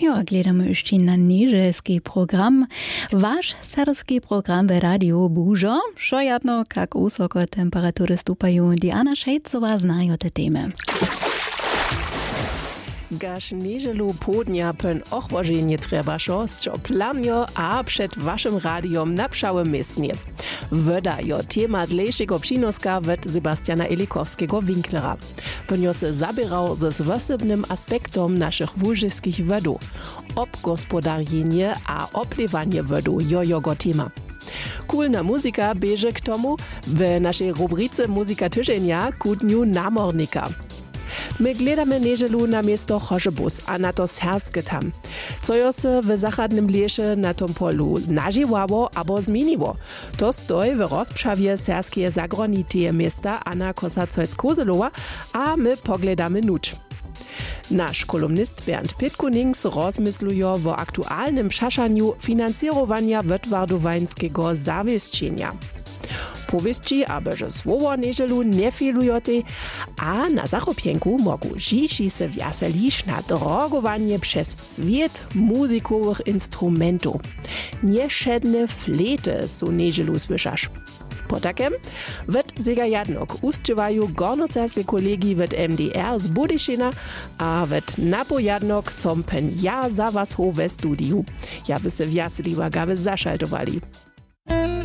Jo, a gledamy ještě na niželski program. Váš serbski program v rádiu Bužo, šo jadno, kak usoko temperatury stupają, Diana Šejcová znajo te temy. Gaš nieželu południa pen ochłożenie trzeba szoscio plamio a przed waszym radiom na pszałym miestnie. Woda jo tema dlejszego przynoska wet Sebastiana Elikowskiego Winklera. Penio se zabierał ze zwosebnym aspektom naszych wóżyskich wodów. Obgospodarjenie a oplewanie wodu jo jego tema. Kulna muzika bieže k tomu w naszej rubryce Muzika tyżenia ku dniu namornika. My gledamy nieželu na miesto Chožebus a na to serskie tam. Co jo se w zachodnym lesie na tom polu nažiwało abo zmieniło. To stoi w rozprzawie serskie zagroniteje miasta Anna Kosacojc-Kozelowa, a my pogledamy nuć. Nasz kolumnist Bernd Pitkunings rozmysluje o aktualnym szaszaniu finansowania wetwardowańskiego zawieszczenia. Powieści, abeže słowo nieželu nie filujote, a na zachopienku mogu žiši se wjaseliš na drogowanie przez swiet muzikowych instrumentów. Nieszedne flete su nieželu słyszasz. Po takem wet sega jadnok ustczywają gornoserskie kolegi wet MDR z Budyšina, a wet napo jadnok som pen ja za was ho ve studiu. Ja by se wjaseliwa gawe zaszaltowali.